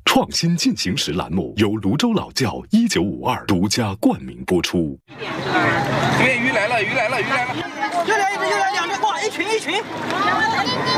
创新进行时栏目由泸州老窖1952独家冠名播出。 对，鱼来了，鱼来了，鱼来了！ 又来一只，又来两只，哇，一群一群！